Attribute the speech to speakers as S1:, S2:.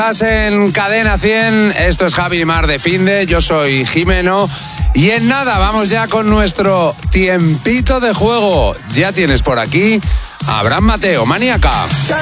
S1: Estás en Cadena 100, esto es Javi Mar de Finde, yo soy Jimeno y en nada vamos ya con nuestro tiempito de juego. Ya tienes por aquí a Abraham Mateo, Maníaca.